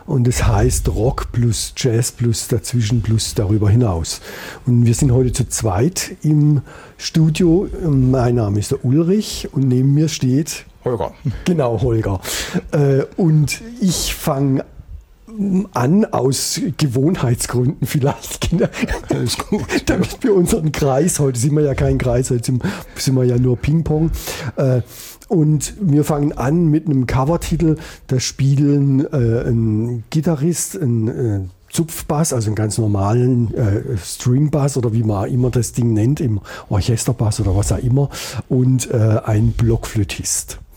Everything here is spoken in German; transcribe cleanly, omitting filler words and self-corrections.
und es heißt Rock plus Jazz plus dazwischen plus darüber hinaus. Und wir sind heute zu zweit im Studio. Mein Name ist der Ulrich und neben mir steht Holger. Genau, Holger. Und ich fange an, aus Gewohnheitsgründen vielleicht, damit wir unseren Kreis, heute sind wir ja kein Kreis, heute sind wir ja nur Ping-Pong, und wir fangen an mit einem Covertitel, da spielen ein Gitarrist, ein Zupfbass, also einen ganz normalen Stringbass oder wie man immer das Ding nennt, im Orchesterbass oder was auch immer, und ein Blockflötist.